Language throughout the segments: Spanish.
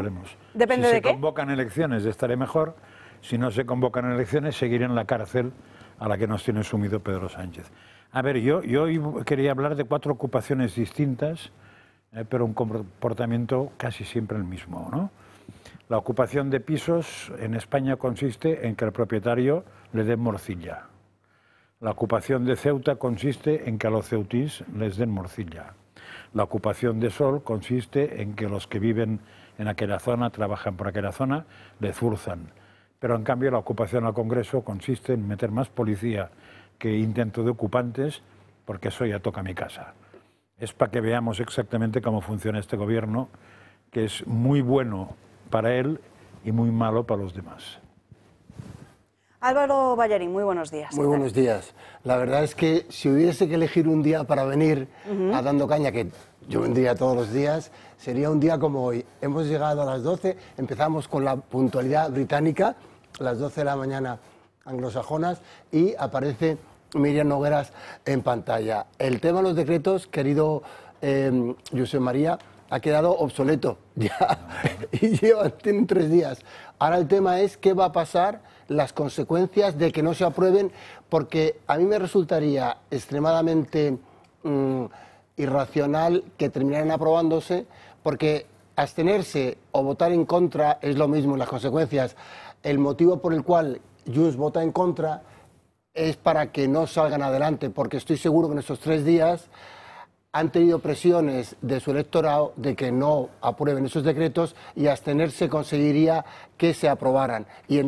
veremos. ¿Depende de qué? Si se convocan elecciones estaré mejor, si no se convocan elecciones seguiré en la cárcel a la que nos tiene sumido Pedro Sánchez. A ver, yo hoy quería hablar de 4 ocupaciones distintas, pero un comportamiento casi siempre el mismo, ¿no? La ocupación de pisos en España consiste en que el propietario le dé morcilla. La ocupación de Ceuta consiste en que a los ceutís les den morcilla. La ocupación de Sol consiste en que los que viven en aquella zona, trabajan por aquella zona, le zurzan. Pero en cambio la ocupación al Congreso consiste en meter más policía que intento de ocupantes, porque eso ya toca mi casa. Es para que veamos exactamente cómo funciona este gobierno, que es muy bueno para él y muy malo para los demás. Álvaro Ballarín, muy buenos días. Muy buenos días. La verdad es que si hubiese que elegir un día para venir a Dando Caña, que yo vendría todos los días, sería un día como hoy. Hemos llegado a las 12, empezamos con la puntualidad británica, las 12 de la mañana anglosajonas, y aparece Míriam Nogueras en pantalla. El tema de los decretos, querido José María, ha quedado obsoleto ya y tienen 3 días. Ahora el tema es qué va a pasar, las consecuencias de que no se aprueben, porque a mí me resultaría extremadamente irracional que terminaran aprobándose, porque abstenerse o votar en contra es lo mismo, las consecuencias. El motivo por el cual Junts vota en contra es para que no salgan adelante, porque estoy seguro que en estos 3 días han tenido presiones de su electorado de que no aprueben esos decretos y abstenerse conseguiría que se aprobaran.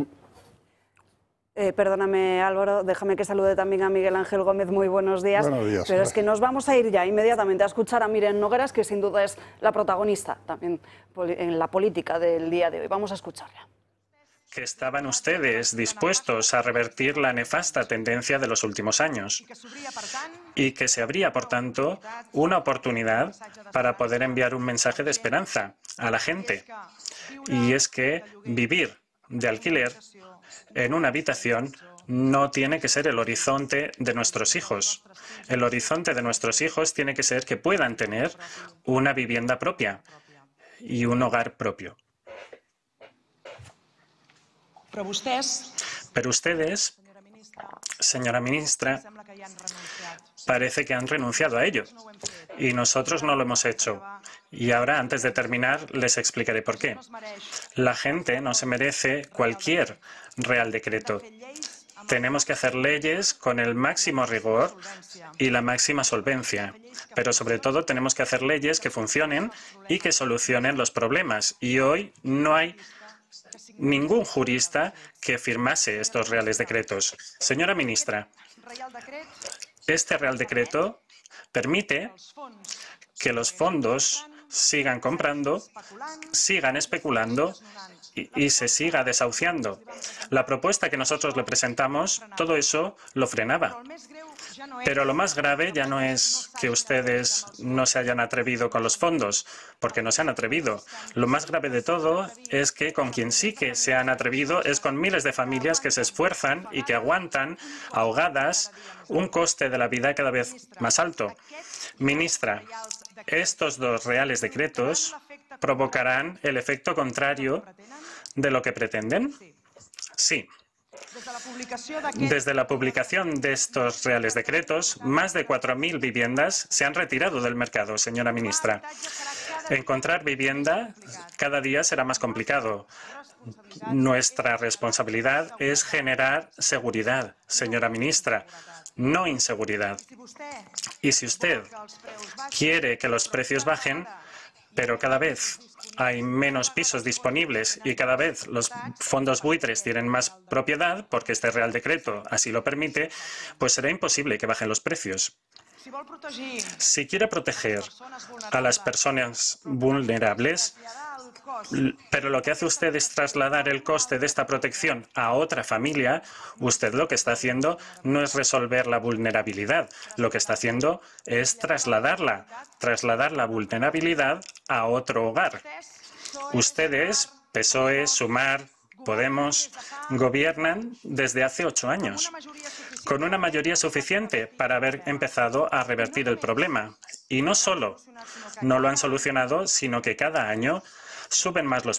Perdóname, Álvaro, déjame que salude también a Miguel Ángel Gómez. Muy buenos días. Buenos días. Pero es que nos vamos a ir ya inmediatamente a escuchar a Míriam Nogueras, que sin duda es la protagonista también en la política del día de hoy. Vamos a escucharla. Que estaban ustedes dispuestos a revertir la nefasta tendencia de los últimos años y que se abría, por tanto, una oportunidad para poder enviar un mensaje de esperanza a la gente. Y es que vivir de alquiler en una habitación no tiene que ser el horizonte de nuestros hijos. El horizonte de nuestros hijos tiene que ser que puedan tener una vivienda propia y un hogar propio. Pero ustedes, señora ministra, parece que han renunciado a ello. Y nosotros no lo hemos hecho. Y ahora, antes de terminar, les explicaré por qué. La gente no se merece cualquier Real Decreto. Tenemos que hacer leyes con el máximo rigor y la máxima solvencia. Pero sobre todo tenemos que hacer leyes que funcionen y que solucionen los problemas. Y hoy no hay ningún jurista que firmase estos reales decretos. Señora ministra, este Real Decreto permite que los fondos sigan comprando, sigan especulando y se siga desahuciando. La propuesta que nosotros le presentamos, todo eso lo frenaba. Pero lo más grave ya no es que ustedes no se hayan atrevido con los fondos, porque no se han atrevido. Lo más grave de todo es que con quien sí que se han atrevido es con miles de familias que se esfuerzan y que aguantan, ahogadas, un coste de la vida cada vez más alto. Ministra, estos 2 reales decretos provocarán el efecto contrario de lo que pretenden. Sí. Desde la publicación de estos reales decretos, más de 4.000 viviendas se han retirado del mercado, señora ministra. Encontrar vivienda cada día será más complicado. Nuestra responsabilidad es generar seguridad, señora ministra, no inseguridad. Y si usted quiere que los precios bajen, pero cada vez hay menos pisos disponibles y cada vez los fondos buitres tienen más propiedad, porque este Real Decreto así lo permite, pues será imposible que bajen los precios. Si quiere proteger a las personas vulnerables, pero lo que hace usted es trasladar el coste de esta protección a otra familia, usted lo que está haciendo no es resolver la vulnerabilidad, lo que está haciendo es trasladar la vulnerabilidad a otro hogar. Ustedes, PSOE, Sumar, Podemos, gobiernan desde hace 8 años, con una mayoría suficiente para haber empezado a revertir el problema. Y no solo no lo han solucionado, sino que cada año suben más los